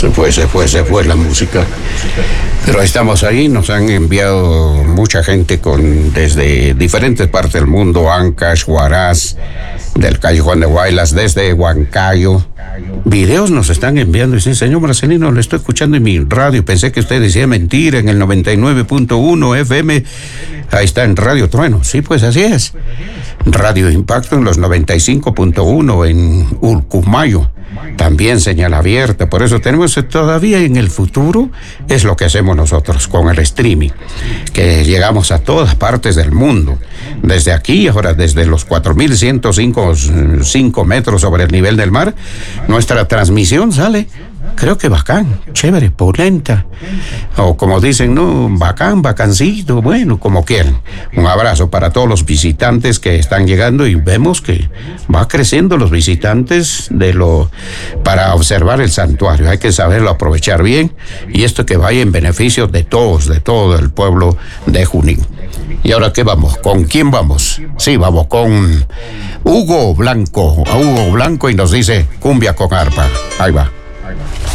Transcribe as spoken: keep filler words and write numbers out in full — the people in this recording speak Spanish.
Se fue, se fue, se fue la música. Pero estamos ahí, nos han enviado mucha gente con desde diferentes partes del mundo, Ancash, Huaraz, del Callejón de Guaylas, desde Huancayo. Videos nos están enviando y dicen, señor Marcelino, lo estoy escuchando en mi radio, pensé que usted decía mentira en el noventa y nueve punto uno F M. Ahí está en Radio Trueno. Sí, pues así es. Radio Impacto en los noventa y cinco punto uno en Ulcumayo. También señal abierta, por eso tenemos todavía en el futuro, es lo que hacemos nosotros con el streaming, que llegamos a todas partes del mundo, desde aquí, ahora desde los cuatro mil ciento cinco metros sobre el nivel del mar, nuestra transmisión sale, creo que bacán, chévere, polenta, o como dicen, no, bacán, bacancito, bueno, como quieran. Un abrazo para todos los visitantes que están llegando y vemos que va creciendo los visitantes de lo para observar el santuario. Hay que saberlo aprovechar bien y esto que vaya en beneficio de todos, de todo el pueblo de Junín. ¿Y ahora qué vamos? ¿Con quién vamos? Sí, vamos con Hugo Blanco, a Hugo Blanco y nos dice cumbia con arpa. Ahí va.